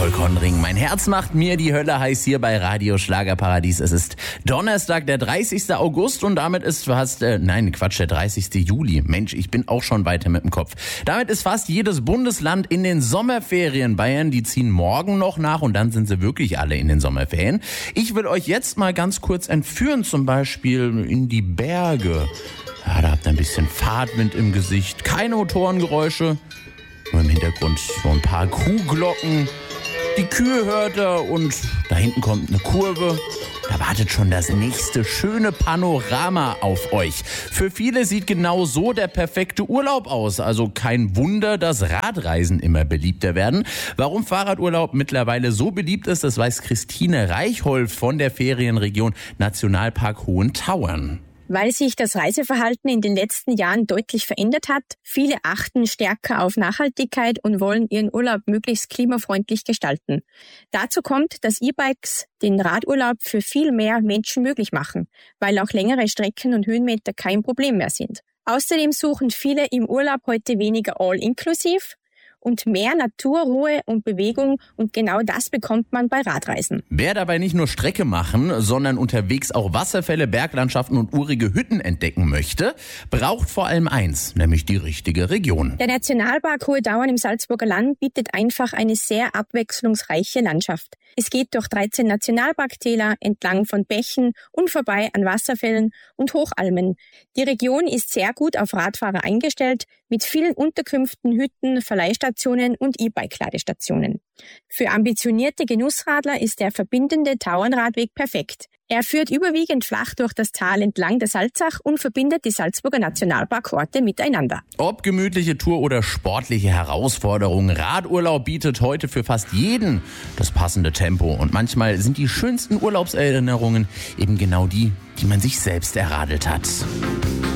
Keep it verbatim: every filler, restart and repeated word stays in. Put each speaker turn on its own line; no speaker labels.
Nicole Konring. Mein Herz macht mir die Hölle heiß hier bei Radio Schlagerparadies. Es ist Donnerstag, der dreißigster August und damit ist fast, äh, nein Quatsch, der dreißigster Juli. Mensch, ich bin auch schon weiter mit dem Kopf. Damit ist fast jedes Bundesland in den Sommerferien. Bayern, die ziehen morgen noch nach und dann sind sie wirklich alle in den Sommerferien. Ich will euch jetzt mal ganz kurz entführen, zum Beispiel in die Berge. Ja, da habt ihr ein bisschen Fahrtwind im Gesicht, keine Motorengeräusche. Nur im Hintergrund so ein paar Kuhglocken. Die Kühe hört er und da hinten kommt eine Kurve. Da wartet schon das nächste schöne Panorama auf euch. Für viele sieht genau so der perfekte Urlaub aus. Also kein Wunder, dass Radreisen immer beliebter werden. Warum Fahrradurlaub mittlerweile so beliebt ist, das weiß Christine Reichholf von der Ferienregion Nationalpark Hohen Tauern.
Weil sich das Reiseverhalten in den letzten Jahren deutlich verändert hat. Viele achten stärker auf Nachhaltigkeit und wollen ihren Urlaub möglichst klimafreundlich gestalten. Dazu kommt, dass E-Bikes den Radurlaub für viel mehr Menschen möglich machen, weil auch längere Strecken und Höhenmeter kein Problem mehr sind. Außerdem suchen viele im Urlaub heute weniger all-inklusiv und mehr Natur, Ruhe und Bewegung und genau das bekommt man bei Radreisen.
Wer dabei nicht nur Strecke machen, sondern unterwegs auch Wasserfälle, Berglandschaften und urige Hütten entdecken möchte, braucht vor allem eins, nämlich die richtige Region.
Der Nationalpark Hohe Tauern im Salzburger Land bietet einfach eine sehr abwechslungsreiche Landschaft. Es geht durch dreizehn Nationalparktäler, entlang von Bächen und vorbei an Wasserfällen und Hochalmen. Die Region ist sehr gut auf Radfahrer eingestellt, mit vielen Unterkünften, Hütten, Verleihstationen und E-Bike-Ladestationen. Für ambitionierte Genussradler ist der verbindende Tauernradweg perfekt. Er führt überwiegend flach durch das Tal entlang der Salzach und verbindet die Salzburger Nationalparkorte miteinander.
Ob gemütliche Tour oder sportliche Herausforderung, Radurlaub bietet heute für fast jeden das passende Tempo. Und manchmal sind die schönsten Urlaubserinnerungen eben genau die, die man sich selbst erradelt hat.